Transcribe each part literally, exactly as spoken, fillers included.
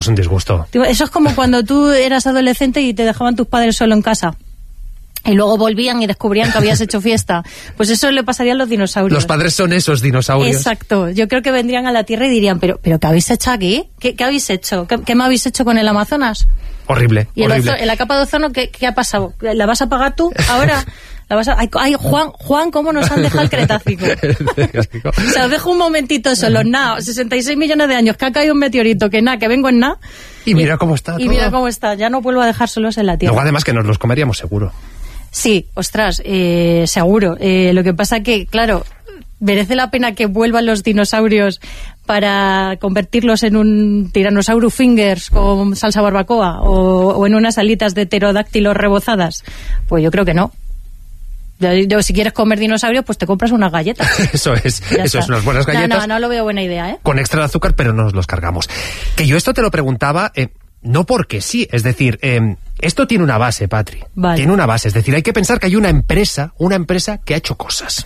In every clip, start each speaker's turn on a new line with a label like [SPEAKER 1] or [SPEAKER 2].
[SPEAKER 1] Es un disgusto.
[SPEAKER 2] Eso es como cuando tú eras adolescente y te dejaban tus padres solo en casa. Y luego volvían y descubrían que habías hecho fiesta. Pues eso le pasaría a los dinosaurios.
[SPEAKER 1] Los padres son esos dinosaurios.
[SPEAKER 2] Exacto. Yo creo que vendrían a la Tierra y dirían, pero, pero ¿qué habéis hecho aquí? ¿Qué, qué habéis hecho? ¿Qué, ¿Qué me habéis hecho con el Amazonas?
[SPEAKER 1] Horrible,
[SPEAKER 2] ¿Y el
[SPEAKER 1] horrible.
[SPEAKER 2] ozo, en la capa de ozono qué, qué ha pasado? ¿La vas a pagar tú ahora? ¿La vas a... Ay, ay, Juan, Juan, ¿cómo nos han dejado el Cretácico? O sea, os dejo un momentito solo, nada, sesenta y seis millones de años, que ha caído un meteorito, que nada, que vengo en nada.
[SPEAKER 1] Y mira cómo está
[SPEAKER 2] Y
[SPEAKER 1] todo.
[SPEAKER 2] mira cómo está, ya no vuelvo a dejar solos en la Tierra.
[SPEAKER 1] Luego además que nos los comeríamos seguro.
[SPEAKER 2] Sí, ostras, eh, seguro. Eh, lo que pasa que, claro, merece la pena que vuelvan los dinosaurios para convertirlos en un Tyrannosaurus fingers con salsa barbacoa o, o en unas alitas de pterodáctilos rebozadas. Pues yo creo que no. Yo, yo, si quieres comer dinosaurios, pues te compras unas galletas.
[SPEAKER 1] Eso es,
[SPEAKER 2] Ya
[SPEAKER 1] eso
[SPEAKER 2] está.
[SPEAKER 1] es, unas buenas galletas.
[SPEAKER 2] No, no, no lo veo buena idea, ¿eh?
[SPEAKER 1] Con extra de azúcar, pero no nos los cargamos. Que yo esto te lo preguntaba... Eh, No porque sí, es decir, eh, esto tiene una base, Patri.
[SPEAKER 2] Vale.
[SPEAKER 1] Tiene una base, es decir, hay que pensar que hay una empresa, una empresa que ha hecho cosas.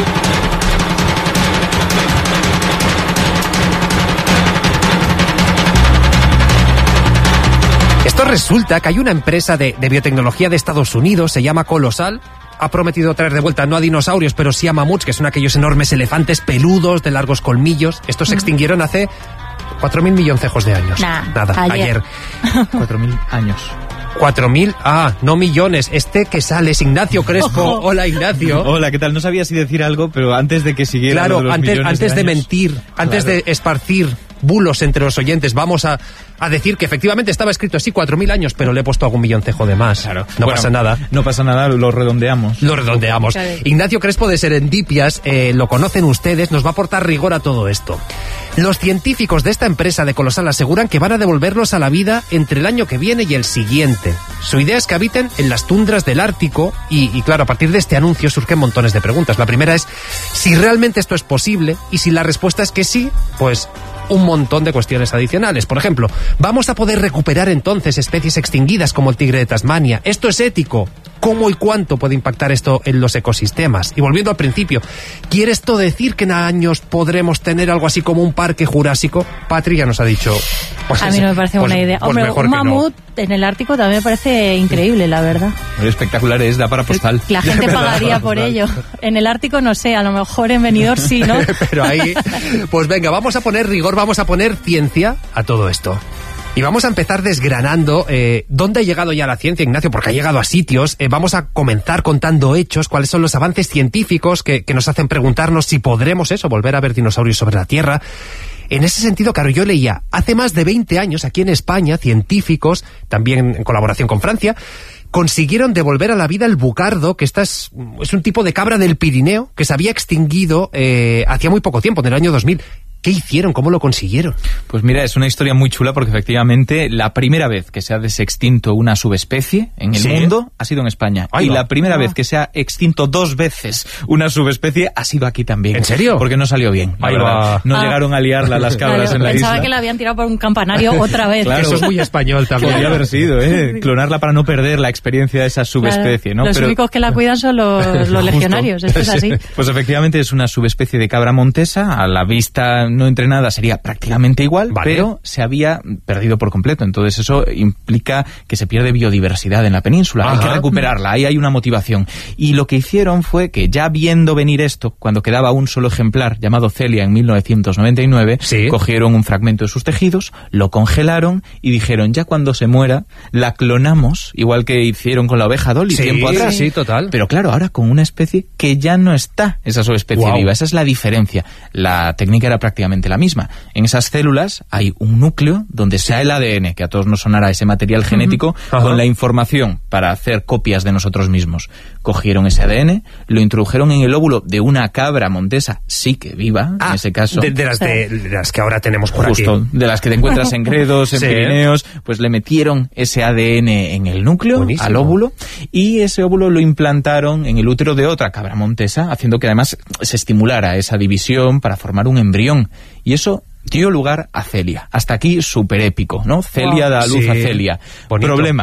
[SPEAKER 1] Esto resulta que hay una empresa de, de biotecnología de Estados Unidos, se llama Colosal, ha prometido traer de vuelta no a dinosaurios, pero sí a mamuts, que son aquellos enormes elefantes peludos de largos colmillos. Estos se extinguieron hace cuatro mil milloncejos de años.
[SPEAKER 2] Nah,
[SPEAKER 1] Nada, ayer.
[SPEAKER 2] ayer.
[SPEAKER 3] Cuatro mil años.
[SPEAKER 1] Cuatro mil, ah, no millones. Este que sale es Ignacio Crespo. Hola, Ignacio.
[SPEAKER 3] Hola, ¿qué tal? No sabía si decir algo, pero antes de que siguiera
[SPEAKER 1] Claro,
[SPEAKER 3] lo de los
[SPEAKER 1] antes,
[SPEAKER 3] millones
[SPEAKER 1] antes de,
[SPEAKER 3] de años.
[SPEAKER 1] mentir, antes
[SPEAKER 3] Claro.
[SPEAKER 1] de esparcir bulos entre los oyentes, vamos a, a decir que efectivamente estaba escrito así cuatro mil años, pero le he puesto algún milloncejo de más.
[SPEAKER 3] Claro.
[SPEAKER 1] No
[SPEAKER 3] Bueno,
[SPEAKER 1] pasa nada.
[SPEAKER 3] No pasa nada, lo redondeamos.
[SPEAKER 1] Lo redondeamos.
[SPEAKER 2] Claro.
[SPEAKER 1] Ignacio Crespo de Serendipias, eh, lo conocen ustedes, nos va a aportar rigor a todo esto. Los científicos de esta empresa de Colosal aseguran que van a devolverlos a la vida entre el año que viene y el siguiente. Su idea es que habiten en las tundras del Ártico y, y claro, a partir de este anuncio surgen montones de preguntas. La primera es si realmente esto es posible y si la respuesta es que sí, pues un montón de cuestiones adicionales. Por ejemplo, ¿vamos a poder recuperar entonces especies extinguidas como el tigre de Tasmania? ¿Esto es ético? ¿Cómo y cuánto puede impactar esto en los ecosistemas? Y volviendo al principio, ¿quiere esto decir que en años podremos tener algo así como un parque jurásico? Patri ya nos ha dicho... Pues,
[SPEAKER 2] A mí no me parece
[SPEAKER 1] pues,
[SPEAKER 2] buena idea.
[SPEAKER 1] pues
[SPEAKER 2] Hombre,
[SPEAKER 1] mejor
[SPEAKER 2] un
[SPEAKER 1] que no.
[SPEAKER 2] mamut en el Ártico también me parece increíble, la verdad.
[SPEAKER 3] Muy espectacular es, da para postal.
[SPEAKER 2] La gente
[SPEAKER 3] ¿Verdad?
[SPEAKER 2] pagaría por
[SPEAKER 3] Postal.
[SPEAKER 2] ello. En el Ártico no sé, a lo mejor en Benidorm sí, ¿no?
[SPEAKER 1] Pero ahí, pues venga, vamos a poner rigor, vamos a poner ciencia a todo esto. Y vamos a empezar desgranando eh, dónde ha llegado ya la ciencia, Ignacio, porque ha llegado a sitios. Eh, vamos a comenzar contando hechos, cuáles son los avances científicos que, que nos hacen preguntarnos si podremos eso, volver a ver dinosaurios sobre la Tierra. En ese sentido, claro, yo leía, hace más de veinte años aquí en España, científicos, también en colaboración con Francia, consiguieron devolver a la vida el bucardo, que esta es, es un tipo de cabra del Pirineo que se había extinguido eh, hacía muy poco tiempo, en el año dos mil. ¿Qué hicieron? ¿Cómo lo consiguieron?
[SPEAKER 3] Pues mira, es una historia muy chula porque efectivamente la primera vez que se ha desextinto una subespecie en el
[SPEAKER 1] ¿Sí?
[SPEAKER 3] mundo ha sido en España.
[SPEAKER 1] Ahí
[SPEAKER 3] y
[SPEAKER 1] va.
[SPEAKER 3] la primera
[SPEAKER 2] Ah.
[SPEAKER 3] vez que se ha extinto dos veces una subespecie ha sido aquí también.
[SPEAKER 1] ¿En serio?
[SPEAKER 3] Porque no salió bien, la
[SPEAKER 1] Ahí
[SPEAKER 3] verdad.
[SPEAKER 1] va.
[SPEAKER 3] No
[SPEAKER 2] Ah.
[SPEAKER 3] llegaron a liarla las cabras
[SPEAKER 2] Claro,
[SPEAKER 3] en la
[SPEAKER 2] pensaba
[SPEAKER 3] isla.
[SPEAKER 2] que la habían tirado por un campanario otra vez.
[SPEAKER 3] Claro.
[SPEAKER 1] Eso es muy español también.
[SPEAKER 3] Podría haber sido, ¿eh? Clonarla para no perder la experiencia de esa subespecie,
[SPEAKER 2] Claro,
[SPEAKER 3] ¿no?
[SPEAKER 2] Los
[SPEAKER 3] Pero-
[SPEAKER 2] únicos que la cuidan son los, los
[SPEAKER 3] Justo.
[SPEAKER 2] legionarios, esto es así.
[SPEAKER 3] Pues efectivamente es una subespecie de cabra montesa, a la vista no entrenada sería prácticamente igual,
[SPEAKER 1] Vale.
[SPEAKER 3] pero se había perdido por completo. Entonces eso implica que se pierde biodiversidad en la península. Hay
[SPEAKER 1] Ajá.
[SPEAKER 3] que recuperarla, ahí hay una motivación. Y lo que hicieron fue que ya viendo venir esto, cuando quedaba un solo ejemplar llamado Celia en mil novecientos noventa y nueve,
[SPEAKER 1] Sí.
[SPEAKER 3] cogieron un fragmento de sus tejidos, lo congelaron y dijeron, ya cuando se muera, la clonamos, igual que hicieron con la oveja Dolly
[SPEAKER 1] Sí,
[SPEAKER 3] tiempo atrás.
[SPEAKER 1] sí, total.
[SPEAKER 3] Pero claro, ahora con una especie que ya no está esa subespecie
[SPEAKER 1] Guau.
[SPEAKER 3] viva. Esa es la diferencia. La técnica era prácticamente la misma. En esas células hay un núcleo donde sea el A D N, que a todos nos sonará ese material genético,
[SPEAKER 1] Ajá.
[SPEAKER 3] con la información para hacer copias de nosotros mismos. Cogieron ese A D N, lo introdujeron en el óvulo de una cabra montesa, sí que viva,
[SPEAKER 1] Ah,
[SPEAKER 3] en ese caso.
[SPEAKER 1] De, de las de, de las que ahora tenemos por
[SPEAKER 3] Justo,
[SPEAKER 1] aquí.
[SPEAKER 3] de las que te encuentras en Gredos, en
[SPEAKER 1] Sí.
[SPEAKER 3] Pirineos, pues le metieron ese A D N en el núcleo,
[SPEAKER 1] Buenísimo.
[SPEAKER 3] al óvulo, y ese óvulo lo implantaron en el útero de otra cabra montesa, haciendo que además se estimulara esa división para formar un embrión. Y eso dio lugar a Celia. Hasta aquí súper épico, ¿no? Celia
[SPEAKER 2] Wow.
[SPEAKER 3] da luz
[SPEAKER 1] Sí,
[SPEAKER 3] a Celia.
[SPEAKER 1] bonito.
[SPEAKER 3] Problema.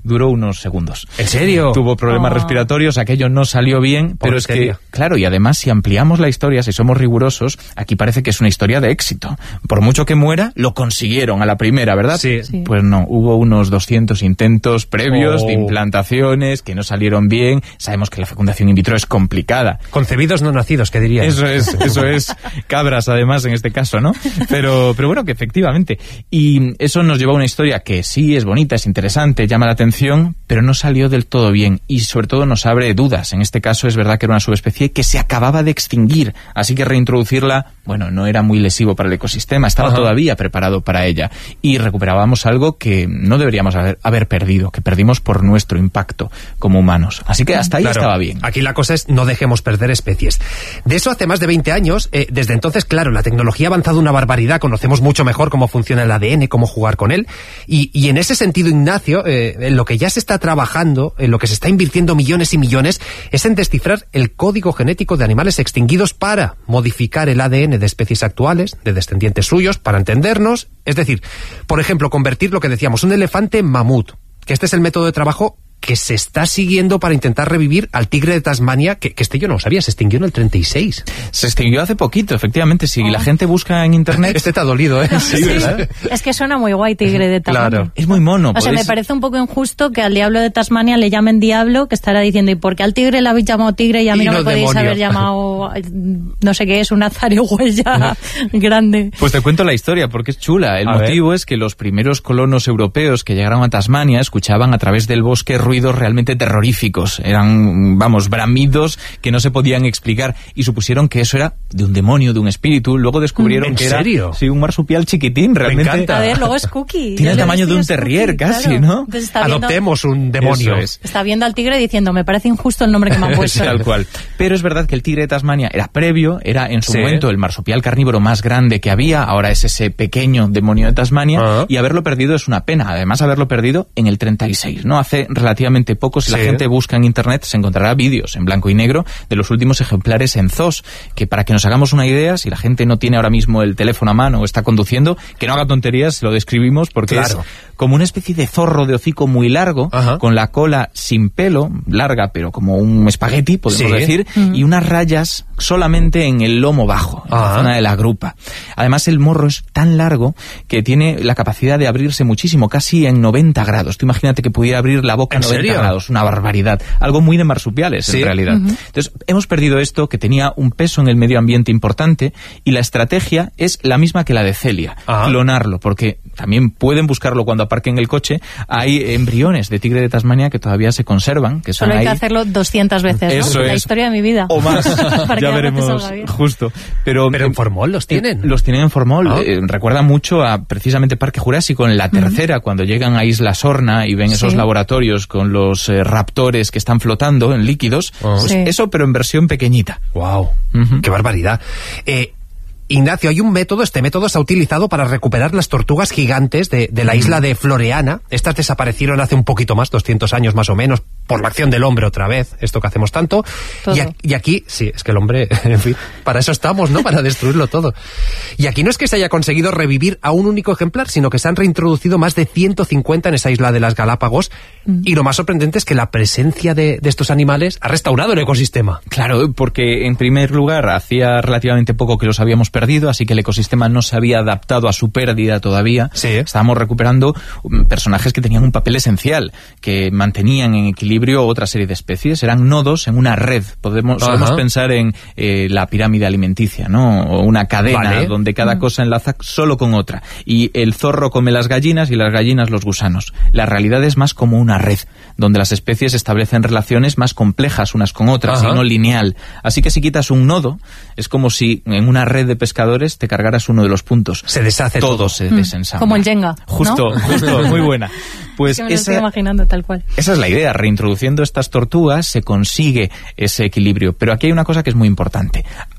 [SPEAKER 3] duró unos segundos.
[SPEAKER 1] ¿En serio?
[SPEAKER 3] Tuvo problemas
[SPEAKER 2] Oh.
[SPEAKER 3] respiratorios, aquello no salió bien, pero es que, claro, y además si ampliamos la historia, si somos rigurosos, aquí parece que es una historia de éxito. Por mucho que muera, lo consiguieron a la primera, ¿verdad?
[SPEAKER 1] Sí.
[SPEAKER 2] Sí.
[SPEAKER 3] Pues no, hubo unos doscientos intentos previos
[SPEAKER 1] Oh.
[SPEAKER 3] de implantaciones que no salieron bien. Sabemos que la fecundación in vitro es complicada.
[SPEAKER 1] Concebidos no nacidos, ¿qué diría?
[SPEAKER 3] Eso es, eso es cabras además en este caso, ¿no? Pero, pero bueno, que efectivamente. Y eso nos lleva a una historia que sí es bonita, es interesante, llama la atención, pero no salió del todo bien y sobre todo nos abre dudas. En este caso es verdad que era una subespecie que se acababa de extinguir, así que reintroducirla, bueno, no era muy lesivo para el ecosistema, estaba
[SPEAKER 1] Ajá.
[SPEAKER 3] todavía preparado para ella y recuperábamos algo que no deberíamos haber, haber perdido, que perdimos por nuestro impacto como humanos. Así que hasta ahí
[SPEAKER 1] Claro,
[SPEAKER 3] estaba bien.
[SPEAKER 1] Aquí la cosa es no dejemos perder especies. De eso hace más de veinte años. Eh, desde entonces, claro, la tecnología ha avanzado una barbaridad. Conocemos mucho mejor cómo funciona el A D N, cómo jugar con él. Y, y en ese sentido, Ignacio, eh, en lo que ya se está trabajando, en lo que se está invirtiendo millones y millones, es en descifrar el código genético de animales extinguidos para modificar el A D N de especies actuales, de descendientes suyos, para entendernos. Es decir, por ejemplo, convertir lo que decíamos, un elefante en mamut. Que este es el método de trabajo que se está siguiendo para intentar revivir al tigre de Tasmania, que, que este yo no lo sabía, se extinguió en el treinta y seis.
[SPEAKER 3] Se extinguió hace poquito, efectivamente. Si oh. la gente busca en internet...
[SPEAKER 1] Este te ha dolido, ¿eh?
[SPEAKER 2] Sí, ¿verdad? Es que suena muy guay, tigre de Tasmania.
[SPEAKER 1] Claro.
[SPEAKER 3] Es muy mono.
[SPEAKER 2] O
[SPEAKER 3] ¿podéis?
[SPEAKER 2] sea, me parece un poco injusto que al diablo de Tasmania le llamen diablo, que estará diciendo, ¿y por qué al tigre le habéis llamado tigre y a mí
[SPEAKER 1] y
[SPEAKER 2] no,
[SPEAKER 1] no
[SPEAKER 2] me podéis
[SPEAKER 1] demonio.
[SPEAKER 2] haber llamado, no sé qué es, una zarigüeya grande?
[SPEAKER 3] Pues te cuento la historia, porque es chula. El
[SPEAKER 1] a
[SPEAKER 3] motivo
[SPEAKER 1] ver.
[SPEAKER 3] es que los primeros colonos europeos que llegaron a Tasmania escuchaban a través del bosque ruidos realmente terroríficos. Eran, vamos, bramidos que no se podían explicar y supusieron que eso era de un demonio, de un espíritu. Luego descubrieron
[SPEAKER 1] ¿En
[SPEAKER 3] que
[SPEAKER 1] serio?
[SPEAKER 3] era sí, un marsupial chiquitín, realmente.
[SPEAKER 1] Me encanta.
[SPEAKER 2] A ver, luego es Cookie.
[SPEAKER 3] Tiene el
[SPEAKER 2] Yo
[SPEAKER 3] tamaño
[SPEAKER 2] le
[SPEAKER 3] de un
[SPEAKER 2] decía
[SPEAKER 3] terrier,
[SPEAKER 2] Cookie,
[SPEAKER 3] casi,
[SPEAKER 2] claro.
[SPEAKER 3] ¿no?
[SPEAKER 2] Entonces está viendo,
[SPEAKER 1] Adoptemos un demonio.
[SPEAKER 3] Eso es.
[SPEAKER 2] está viendo al tigre diciendo, me parece injusto el nombre que me han puesto.
[SPEAKER 3] Tal cual. Pero es verdad que el tigre de Tasmania era previo, era en su
[SPEAKER 1] Sí.
[SPEAKER 3] momento el marsupial carnívoro más grande que había, ahora es ese pequeño demonio de Tasmania,
[SPEAKER 1] Ah.
[SPEAKER 3] y haberlo perdido es una pena. Además, haberlo perdido en el treinta y seis, ¿no? Hace relativamente poco, si
[SPEAKER 1] Sí.
[SPEAKER 3] la gente busca en internet, se encontrará vídeos en blanco y negro de los últimos ejemplares en zoos, que para que nos hagamos una idea, si la gente no tiene ahora mismo el teléfono a mano o está conduciendo, que no haga tonterías, lo describimos, porque
[SPEAKER 1] Claro.
[SPEAKER 3] es como una especie de zorro de hocico muy largo,
[SPEAKER 1] Ajá.
[SPEAKER 3] con la cola sin pelo, larga, pero como un espagueti, podemos
[SPEAKER 1] Sí.
[SPEAKER 3] decir,
[SPEAKER 2] Mm.
[SPEAKER 3] y unas rayas solamente en el lomo bajo, en
[SPEAKER 1] Ah.
[SPEAKER 3] la zona de la grupa. Además, el morro es tan largo que tiene la capacidad de abrirse muchísimo, casi en noventa grados. Tú imagínate que pudiera abrir la boca
[SPEAKER 1] ¿En
[SPEAKER 3] a noventa
[SPEAKER 1] serio?
[SPEAKER 3] grados, una barbaridad. Algo muy de marsupiales,
[SPEAKER 1] Sí.
[SPEAKER 3] en realidad.
[SPEAKER 2] Uh-huh.
[SPEAKER 3] Entonces, hemos perdido esto, que tenía un peso en el medio ambiente importante, y la estrategia es la misma que la de Celia,
[SPEAKER 1] Ah.
[SPEAKER 3] clonarlo, porque también pueden buscarlo cuando aparquen el coche. Hay embriones de tigre de Tasmania que todavía se conservan, que son
[SPEAKER 2] Solo hay
[SPEAKER 3] ahí...
[SPEAKER 2] que hacerlo doscientas veces, ¿no?
[SPEAKER 3] Eso
[SPEAKER 2] La
[SPEAKER 3] es.
[SPEAKER 2] historia de mi vida.
[SPEAKER 3] O más,
[SPEAKER 2] Para que
[SPEAKER 3] ya
[SPEAKER 2] la
[SPEAKER 3] veremos,
[SPEAKER 2] gente salga bien.
[SPEAKER 3] justo. Pero,
[SPEAKER 1] Pero en Formol los tienen.
[SPEAKER 3] Los tienen en Formol.
[SPEAKER 1] Ah.
[SPEAKER 3] Eh, recuerda mucho a precisamente Parque Jurásico, en la tercera, cuando llegan a Isla Sorna y ven esos
[SPEAKER 2] Sí.
[SPEAKER 3] laboratorios con los eh, raptores que están flotando en líquidos.
[SPEAKER 1] Ah.
[SPEAKER 3] Pues
[SPEAKER 2] Sí.
[SPEAKER 3] eso, pero en versión pequeñita.
[SPEAKER 1] Wow,
[SPEAKER 3] Ujú.
[SPEAKER 1] qué barbaridad. Eh, Ignacio, hay un método, este método se ha utilizado para recuperar las tortugas gigantes de, de la isla de Floreana. Estas desaparecieron hace un poquito más, doscientos años más o menos, por la acción del hombre otra vez, esto que hacemos tanto. Y, a- y aquí, sí, es que el hombre, en fin, para eso estamos, ¿no? Para destruirlo todo. Y aquí no es que se haya conseguido revivir a un único ejemplar, sino que se han reintroducido más de ciento cincuenta en esa isla de las Galápagos. Mm. Y lo más sorprendente es que la presencia de, de estos animales ha restaurado el ecosistema.
[SPEAKER 3] Claro, porque en primer lugar hacía relativamente poco que los habíamos perdido, así que el ecosistema no se había adaptado a su pérdida todavía.
[SPEAKER 1] Sí.
[SPEAKER 3] Estábamos recuperando um, personajes que tenían un papel esencial, que mantenían en equilibrio otra serie de especies, eran nodos en una red. Podemos, podemos pensar en eh, la pirámide alimenticia, ¿no? O una cadena,
[SPEAKER 1] Vale.
[SPEAKER 3] donde cada
[SPEAKER 2] Mm.
[SPEAKER 3] cosa enlaza solo con otra. Y el zorro come las gallinas y las gallinas los gusanos. La realidad es más como una red, donde las especies establecen relaciones más complejas unas con otras,
[SPEAKER 1] Ajá.
[SPEAKER 3] y no lineal. Así que si quitas un nodo, es como si en una red de pescadores te cargaras uno de los puntos.
[SPEAKER 1] Se deshace todo.
[SPEAKER 3] Todo se
[SPEAKER 2] Mm.
[SPEAKER 3] desensambla.
[SPEAKER 2] Como el Jenga, ¿no?
[SPEAKER 3] Justo, justo, muy buena. Pues
[SPEAKER 2] Es que me lo estoy
[SPEAKER 3] esa,
[SPEAKER 2] imaginando tal cual.
[SPEAKER 3] esa es la idea. Reintroduciendo estas tortugas se consigue ese equilibrio. Pero aquí hay una cosa que es muy importante.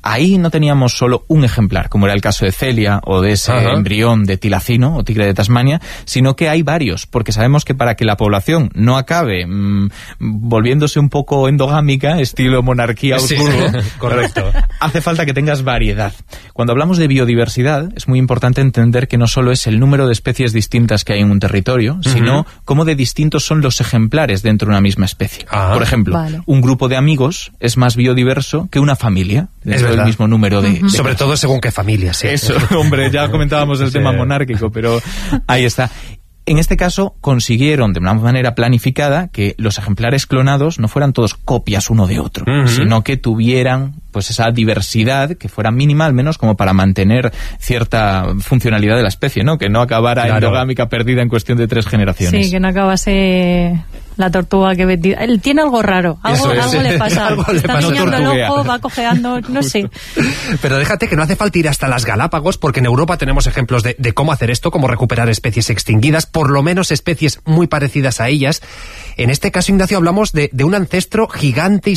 [SPEAKER 3] ahí no teníamos solo un ejemplar, como era el caso de Celia o de ese Ajá. embrión de tilacino o tigre de Tasmania, sino que hay varios, porque sabemos que para que la población no acabe mmm, volviéndose un poco endogámica, estilo monarquía o
[SPEAKER 1] sí,
[SPEAKER 3] burgo,
[SPEAKER 1] correcto,
[SPEAKER 3] hace falta que tengas variedad. Cuando hablamos de biodiversidad, es muy importante entender que no solo es el número de especies distintas que hay en un territorio, uh-huh. sino cómo de distintos son los ejemplares dentro de una misma especie. Ah, Por ejemplo, vale. un grupo de amigos es más biodiverso que una familia, dentro del mismo número de...
[SPEAKER 1] Uh-huh.
[SPEAKER 3] de
[SPEAKER 1] Sobre todo según qué familia, sí.
[SPEAKER 3] Eso, hombre, ya comentábamos el sí. tema monárquico, pero ahí está. En este caso, consiguieron de una manera planificada que los ejemplares clonados no fueran todos copias uno de otro, uh-huh. sino que tuvieran pues esa diversidad, que fuera mínima al menos como para mantener cierta funcionalidad de la especie, ¿no? Que no acabara claro. endogámica perdida en cuestión de tres generaciones.
[SPEAKER 2] Sí, que no acabase la tortuga que vendía. Él tiene algo raro, algo, es. algo le pasa. algo le Está pasa mirando el ojo, va cojeando, no sé.
[SPEAKER 1] Pero déjate que no hace falta ir hasta las Galápagos, porque en Europa tenemos ejemplos de, de cómo hacer esto, cómo recuperar especies extinguidas, por lo menos especies muy parecidas a ellas. En este caso, Ignacio, hablamos de, de un ancestro gigante y